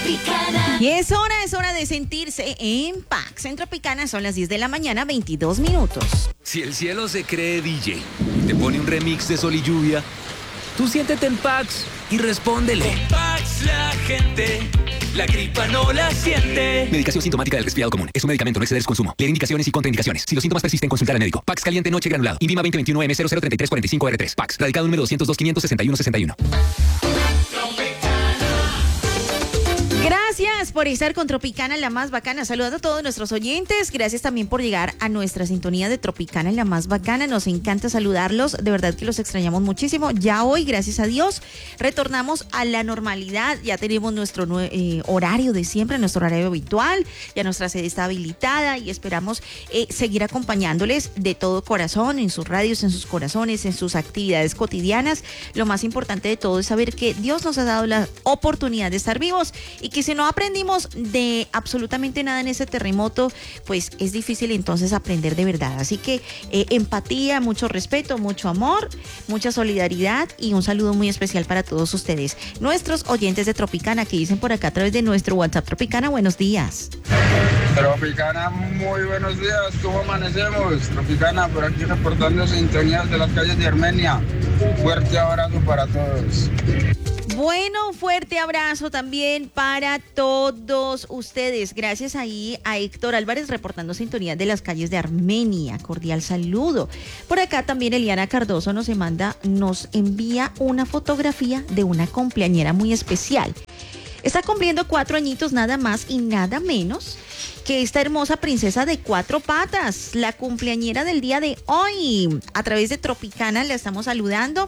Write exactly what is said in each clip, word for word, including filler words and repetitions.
Tropicana. Y es hora, es hora de sentirse en Pax. En Tropicana son las diez de la mañana, veintidós minutos. Si el cielo se cree D J y te pone un remix de Sol y Lluvia, tú siéntete en Pax y respóndele. Con Pax la gente, la gripa no la siente. Medicación sintomática del resfriado común. Es un medicamento, no exceder su consumo. Leer indicaciones y contraindicaciones. Si los síntomas persisten, consultar al médico. Pax caliente noche granulado. INVIMA veinte veintiuno M cero cero treinta y tres cuarenta y cinco R tres. Pax. Radicado número doscientos dos, quinientos sesenta y uno sesenta y uno. Gracias por estar con Tropicana, la más bacana. Saludos a todos nuestros oyentes. Gracias también por llegar a nuestra sintonía de Tropicana, la más bacana. Nos encanta saludarlos. De verdad que los extrañamos muchísimo. Ya hoy, gracias a Dios, retornamos a la normalidad. Ya tenemos nuestro eh, horario de siempre, nuestro horario habitual. Ya nuestra sede está habilitada y esperamos eh, seguir acompañándoles de todo corazón, en sus radios, en sus corazones, en sus actividades cotidianas. Lo más importante de todo es saber que Dios nos ha dado la oportunidad de estar vivos y que si no aprendimos de absolutamente nada en ese terremoto, pues es difícil entonces aprender de verdad. Así que eh, empatía, mucho respeto, mucho amor, mucha solidaridad y un saludo muy especial para todos ustedes, nuestros oyentes de Tropicana, que dicen por acá a través de nuestro WhatsApp. Tropicana, buenos días. Tropicana, muy buenos días. ¿Cómo amanecemos? Tropicana, por aquí reportando sintonías de las calles de Armenia. Fuerte abrazo para todos. Bueno, un fuerte abrazo también para todos ustedes. Gracias ahí a Héctor Álvarez reportando sintonía de las calles de Armenia. Cordial saludo. Por acá también Eliana Cardoso nos manda, nos envía una fotografía de una cumpleañera muy especial. Está cumpliendo cuatro añitos nada más y nada menos que esta hermosa princesa de cuatro patas, la cumpleañera del día de hoy. A través de Tropicana la estamos saludando.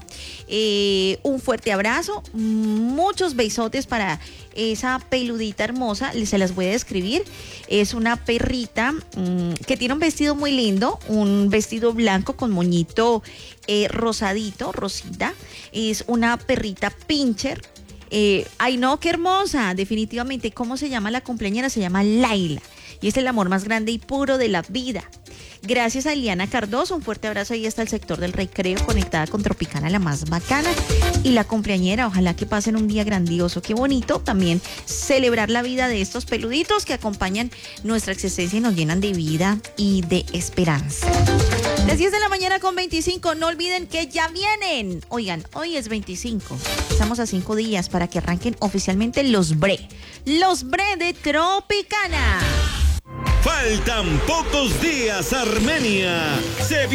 Eh, un fuerte abrazo, muchos besotes para esa peludita hermosa. Se las voy a describir. Es una perrita mmm, que tiene un vestido muy lindo, un vestido blanco con moñito eh, rosadito, rosita. Es una perrita pincher. Eh, ay no, qué hermosa, definitivamente. ¿Cómo se llama la cumpleañera? Se llama Laila y es el amor más grande y puro de la vida. Gracias a Eliana Cardoso, un fuerte abrazo ahí hasta el sector del Recreo, conectada con Tropicana, la más bacana. Y la cumpleañera, ojalá que pasen un día grandioso. Qué bonito también celebrar la vida de estos peluditos que acompañan nuestra existencia y nos llenan de vida y de esperanza. Las diez de la mañana con veinticinco, no olviden que ya vienen. Oigan, hoy es veinticinco, estamos a cinco días para que arranquen oficialmente los Bre. Los Bre de Tropicana. Faltan pocos días, Armenia. Se